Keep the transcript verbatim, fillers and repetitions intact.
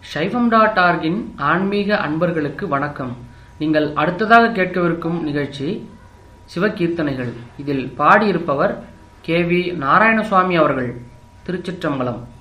சைவம் டாட் ஆர்கின் ஆன்மீக அன்பர்களுக்கு வணக்கம். நீங்கள் அடுத்ததாக கேட்கவிருக்கும் நிகழ்ச்சி சிவகீர்த்தனைகள். இதில் பாடியிருப்பவர் கே வி நாராயணசுவாமி அவர்கள். திருச்சிற்றம்பலம்.